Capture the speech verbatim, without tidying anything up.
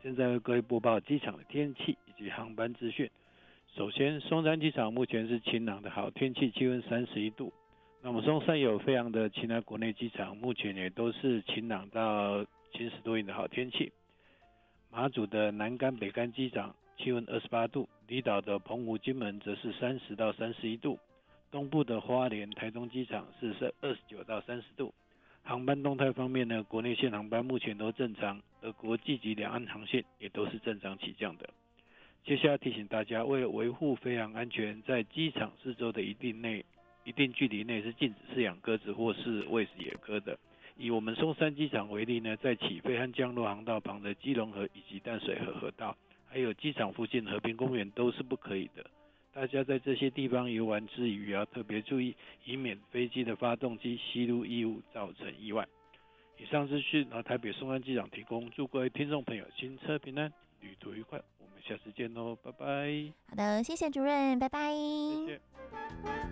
现在为各位播报机场的天气以及航班资讯。首先，松山机场目前是晴朗的好天气，气温三十一度。那么松山有飞扬的其他国内机场，目前也都是晴朗到晴时多云的好天气。马祖的南竿、北竿机场气温二十八度，离岛的澎湖、金门则是三十到三十一度。东部的花莲、台东机场是二十九到三十度。航班动态方面呢，国内线航班目前都正常，而国际及两岸航线也都是正常起降的。接下来提醒大家，为了维护飞航安全，在机场四周的一定内、一定距离内是禁止饲养鸽子或是喂食野鸽的。以我们松山机场为例呢，在起飞和降落航道旁的基隆河以及淡水河河道，还有机场附近和平公园都是不可以的。大家在这些地方游玩之余，也要特别注意，以免飞机的发动机吸入异物造成意外。以上资讯由台北松山机场提供，祝各位听众朋友行车平安，旅途愉快。我们下次见喽，拜拜。 好的，谢谢主任，拜拜。 谢谢。